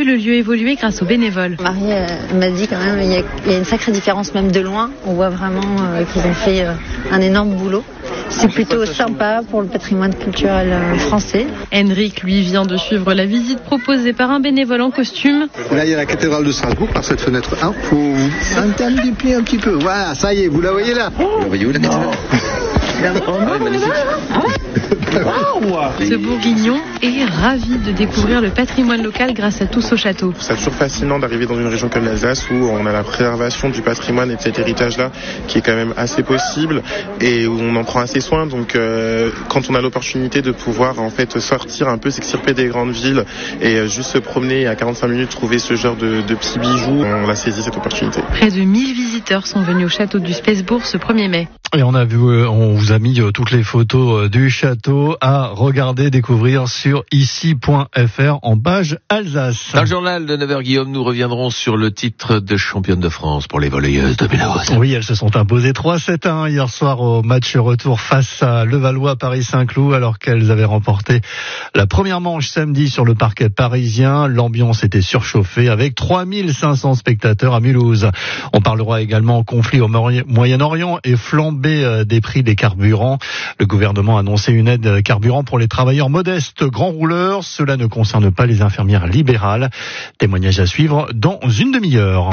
le lieu évoluer grâce aux bénévoles. Marie m'a dit quand même, il y a une sacrée différence même de loin. On voit vraiment qu'ils ont fait un énorme boulot. C'est plutôt sympa pour le patrimoine culturel français. Henrik, lui, vient de suivre la visite proposée par un bénévole en costume. Là, il y a la cathédrale de Strasbourg par cette fenêtre 1. Faut interdiplier un petit peu. Voilà, ça y est, vous la voyez là. Vous la voyez où la cathédrale? Magnifique. Ce bourguignon est ravi de découvrir le patrimoine local grâce à Tous au château. C'est toujours fascinant d'arriver dans une région comme l'Alsace où on a la préservation du patrimoine et de cet héritage-là qui est quand même assez possible et où on en prend assez soin. Donc quand on a l'opportunité de pouvoir en fait sortir un peu, s'extirper des grandes villes et juste se promener à 45 minutes, trouver ce genre de petits bijoux, on a saisi cette opportunité. Près de 1000 visiteurs sont venus au château du Spesbourg ce 1er mai. Et on vous a mis toutes les photos du château à regarder, découvrir sur ici.fr en page Alsace. Dans le journal de 9h, Guillaume, nous reviendrons sur le titre de championne de France pour les volleyeuses de Mulhouse. Oui, elles se sont imposées 3-7-1 hier soir au match retour face à Levallois Paris-Saint-Cloud, alors qu'elles avaient remporté la première manche samedi sur le parquet parisien. L'ambiance était surchauffée avec 3500 spectateurs à Mulhouse. On parlera également conflit au Moyen-Orient et flambée des prix des carburants. Le gouvernement a annoncé une aide carburant pour les travailleurs modestes grands rouleurs. Cela ne concerne pas les infirmières libérales. Témoignage à suivre dans une demi-heure.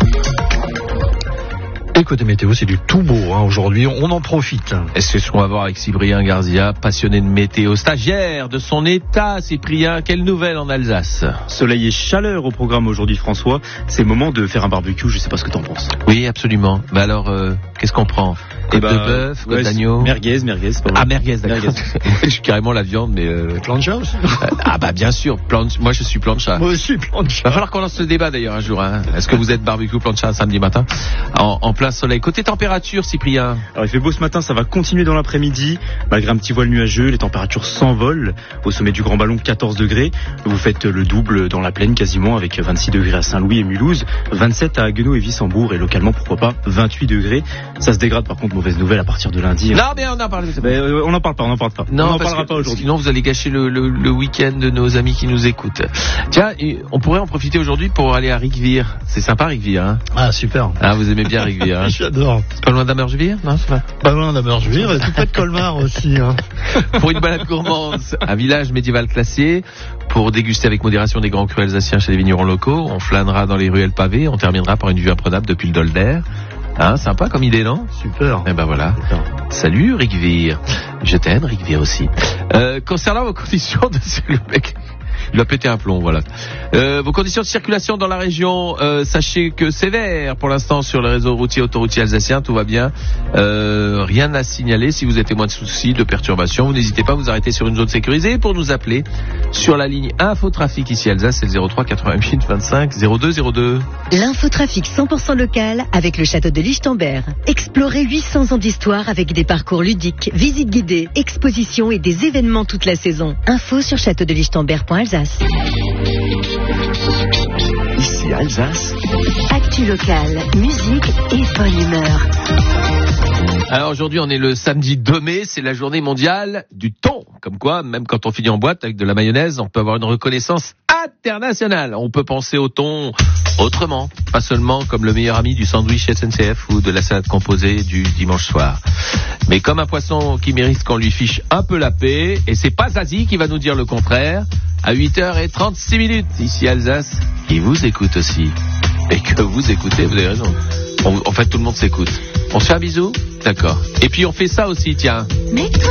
Et côté météo, c'est du tout beau aujourd'hui, on en profite. Et c'est ce qu'on va voir avec Cyprien Garzia, passionné de météo, stagiaire de son état. Cyprien, quelle nouvelle en Alsace? Soleil et chaleur au programme aujourd'hui, François. C'est le moment de faire un barbecue, je sais pas ce que t'en penses. Oui, absolument. Mais alors, qu'est-ce qu'on prend? Côte de bœuf, côte d'agneau? Merguez, c'est pas vrai. Merguez, d'accord. Je suis carrément la viande, mais... Plancha aussi. Bien sûr, moi je suis plancha. Moi aussi, plancha. Va falloir qu'on lance le débat d'ailleurs un jour. Est-ce que vous êtes barbecue plancha un samedi matin en plein soleil? Côté température, Cyprien? Alors il fait beau ce matin, ça va continuer dans l'après-midi. Malgré un petit voile nuageux, les températures s'envolent. Au sommet du Grand Ballon, 14 degrés. Vous faites le double dans la plaine quasiment, avec 26 degrés à Saint-Louis et Mulhouse, 27 à Haguenau et Wissembourg, et localement, pourquoi pas, 28 degrés. Ça se dégrade par contre, mauvaise nouvelle à partir de lundi. Non mais on en parle. On n'en parle pas. Non, on n'en parlera pas aujourd'hui. Sinon vous allez gâcher le week-end de nos amis qui nous écoutent. Tiens, on pourrait en profiter aujourd'hui pour aller à Rigvir. C'est sympa Rigvir, hein? Ah super. Vous aimez bien Rigvir, hein? J'adore. C'est pas loin d'Ammergevir? Non, c'est pas loin d'Ammergevir et tout près de Colmar aussi. Pour une balade gourmande, un village médiéval classé, pour déguster avec modération des grands crus alsaciens chez les vignerons locaux. On flânera dans les ruelles pavées, on terminera par une vue imprenable depuis le Dolder. Sympa comme idée, non? Super. Eh ben voilà. Super. Salut Rigvir. Je t'aime Rigvir aussi. Concernant vos conditions de... Le mec... Il a pété un plomb, voilà. Vos conditions de circulation dans la région, sachez que sévère pour l'instant sur le réseau routier autoroutier alsacien, tout va bien. Rien à signaler. Si vous êtes témoin de soucis, de perturbations, vous n'hésitez pas à vous arrêter sur une zone sécurisée pour nous appeler sur la ligne Infotrafic ici Alsace, c'est le 03 88 25 02 02. L'infotrafic 100% local avec le château de Lichtenberg. Explorez 800 ans d'histoire avec des parcours ludiques, visites guidées, expositions et des événements toute la saison. Info sur châteaudelichtenberg.alsace. Ici Alsace. Actu locale, musique et bonne humeur. Alors aujourd'hui on est le samedi 2 mai, c'est la journée mondiale du thon. Comme quoi, même quand on finit en boîte avec de la mayonnaise, on peut avoir une reconnaissance internationale. On peut penser au thon autrement, pas seulement comme le meilleur ami du sandwich SNCF ou de la salade composée du dimanche soir. Mais comme un poisson qui mérite qu'on lui fiche un peu la paix, et c'est pas Zazie qui va nous dire le contraire, à 8h36 ici Alsace, qui vous écoute aussi. Et que vous écoutez, vous avez raison. En fait, tout le monde s'écoute. On se fait un bisou? D'accord. Et puis on fait ça aussi, tiens.